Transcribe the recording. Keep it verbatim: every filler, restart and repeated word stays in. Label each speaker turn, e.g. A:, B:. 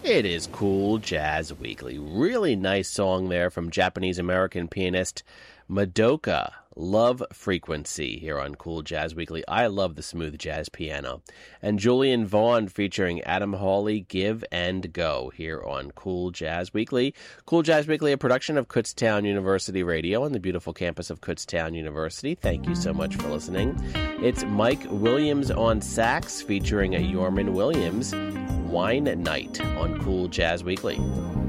A: It is Cool Jazz Weekly. Really nice song there from Japanese-American pianist Madoka, Love Frequency, here on Cool Jazz Weekly. I love the smooth jazz piano. And Julian Vaughn featuring Adam Hawley, Give and Go, here on Cool Jazz Weekly. Cool Jazz Weekly, a production of Kutztown University Radio on the beautiful campus of Kutztown University. Thank you so much for listening. It's Mike Williams on sax featuring a Yorman Williams, Wine Night on Cool Jazz Weekly.